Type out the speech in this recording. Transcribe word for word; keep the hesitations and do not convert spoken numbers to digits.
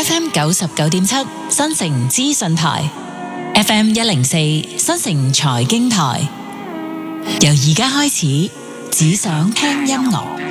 F M 九十九點七新城資訊台，F M 一零四新城財經台。由而家開始，只想聽音樂。